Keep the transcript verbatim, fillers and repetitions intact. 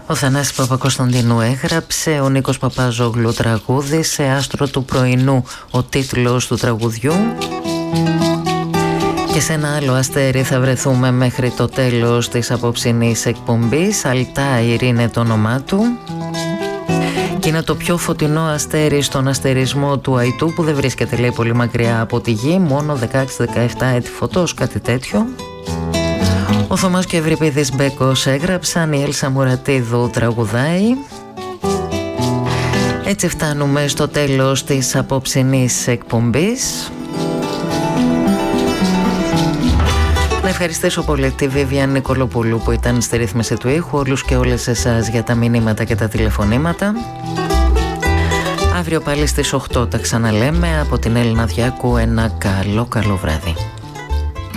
Ο Θανάσης Παπακοσταντίνου έγραψε, ο Νίκος Παπαζόγλου τραγούδισε, Άστρο του πρωινού ο τίτλος του τραγουδιού. Και σε ένα άλλο αστέρι θα βρεθούμε μέχρι το τέλος της απόψινής εκπομπής. Αλτάιρ είναι το όνομά του και είναι το πιο φωτεινό αστέρι στον αστερισμό του Αϊτού, που δεν βρίσκεται, λέει, πολύ μακριά από τη γη, μόνο δεκαέξι δεκαεπτά έτη φωτός, κάτι τέτοιο. Ο Θωμάς και Ευρυπίδης Μπέκος έγραψαν, η Έλσα Μουρατίδου τραγουδάει. Έτσι φτάνουμε στο τέλος της απόψινής εκπομπής. Να ευχαριστήσω πολύ τη Βίβιαν Νικολοπούλου που ήταν στη ρύθμιση του ήχου, όλους και όλες εσάς για τα μηνύματα και τα τηλεφωνήματα. Αύριο πάλι στις οκτώ τα ξαναλέμε. Από την Έλληνα Διάκου ένα καλό καλό βράδυ.